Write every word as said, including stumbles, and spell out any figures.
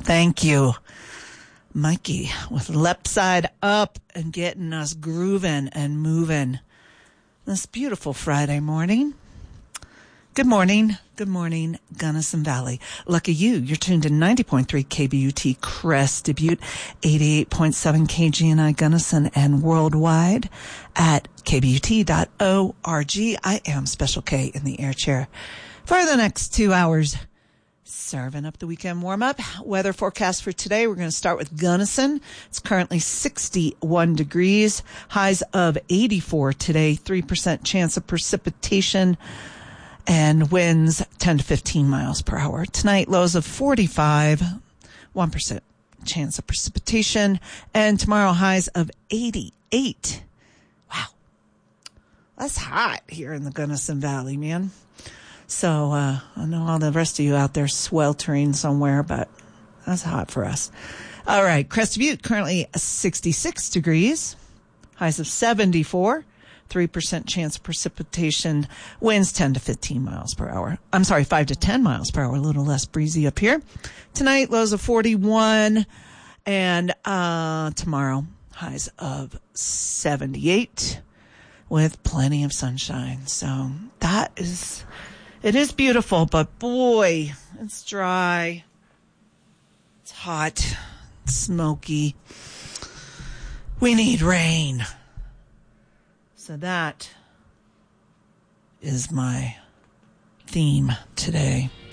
Thank you, Mikey, with Left Side Up and getting us grooving and moving this beautiful Friday morning. Good morning. Good morning, Gunnison Valley. Lucky you. You're tuned in ninety point three K B U T Crest Butte, eighty-eight point seven K G N I Gunnison, and worldwide at K B U T dot org. I am Special K in the air chair for the next two hours, serving up the weekend warm-up. Weather forecast for today, we're going to start with Gunnison. It's currently sixty-one degrees, highs of eighty-four today, three percent chance of precipitation, and winds ten to fifteen miles per hour. Tonight, lows of forty-five, one percent chance of precipitation, and tomorrow, highs of eighty-eight. Wow. That's hot here in the Gunnison Valley, man. So, uh, I know all the rest of you out there sweltering somewhere, but that's hot for us. All right. Crest Butte, currently sixty-six degrees, highs of seventy-four. three percent chance of precipitation, winds ten to fifteen miles per hour. I'm sorry, five to ten miles per hour, a little less breezy up here. Tonight, lows of forty-one, and uh tomorrow, highs of seventy-eight with plenty of sunshine. So that is, it is beautiful, but boy, it's dry. It's hot, it's smoky. We need rain. So that is my theme today.